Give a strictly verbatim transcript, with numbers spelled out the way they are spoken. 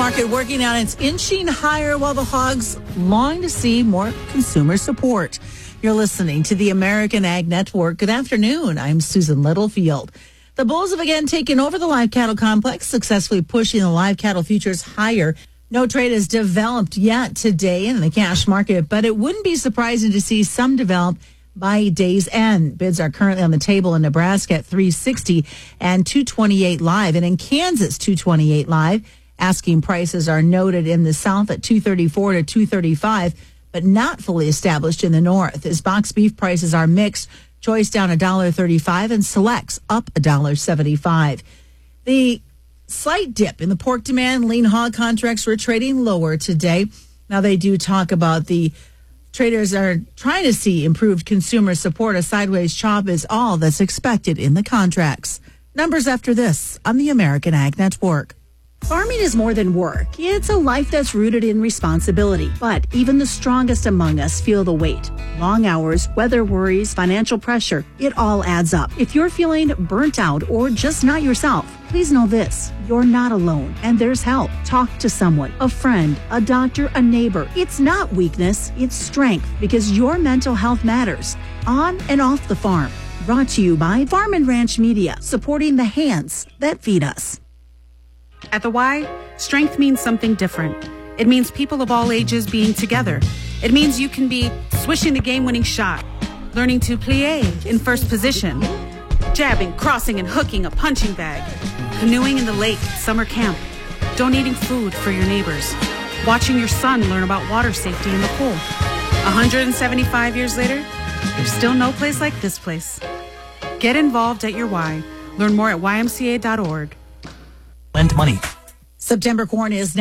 market working on its inching higher while the hogs long to see more consumer support. You're listening to the American Ag Network. Good afternoon. I'm Susan Littlefield. The bulls have again taken over the live cattle complex, successfully pushing the live cattle futures higher. No trade has developed yet today in the cash market, but it wouldn't be surprising to see some develop by day's end. Bids are currently on the table in Nebraska at three sixty and two twenty-eight live, and in Kansas two twenty-eight live. Asking prices are noted in the south at two thirty-four to two thirty-five, but not fully established in the north. As box beef prices are mixed, choice down one dollar thirty-five and selects up one dollar seventy-five. The slight dip in the pork demand, lean hog contracts were trading lower today. Now they do talk about the traders are trying to see improved consumer support. A sideways chop is all that's expected in the contracts. Numbers after this on the American Ag Network. Farming is more than work. It's a life that's rooted in responsibility. But even the strongest among us feel the weight. Long hours, weather worries, financial pressure, it all adds up. If you're feeling burnt out or just not yourself, please know this. You're not alone, and there's help. Talk to someone, a friend, a doctor, a neighbor. It's not weakness, it's strength, because your mental health matters, on and off the farm. Brought to you by Farm and Ranch Media, supporting the hands that feed us. At the Y, strength means something different. It means people of all ages being together. It means you can be swishing a game-winning shot, learning to plie in first position, jabbing, crossing, and hooking a punching bag, canoeing in the lake at summer camp, donating food for your neighbors, watching your son learn about water safety in the pool. one hundred seventy-five years later, there's still no place like this place. Get involved at your Y. Learn more at Y M C A dot org. Lend money. September corn is